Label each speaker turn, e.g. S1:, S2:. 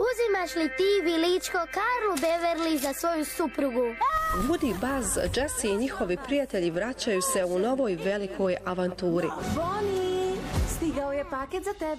S1: Uzimaš li ti, Viličko, Karlu Beverly za svoju suprugu?
S2: Woody, Buzz, Jessie i njihovi prijatelji vraćaju se u novoj velikoj avanturi.
S3: Bonnie, stigao je paket za tebe.